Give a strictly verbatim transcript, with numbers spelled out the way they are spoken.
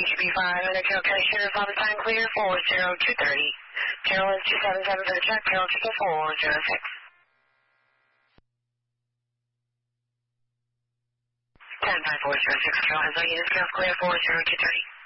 G B five, and the trail connection is on the time clear four zero two thirty. Channel is two seven seven for the check, channel triple four zero six. ten five four zero six, channel has no units, channel clear four zero two thirty.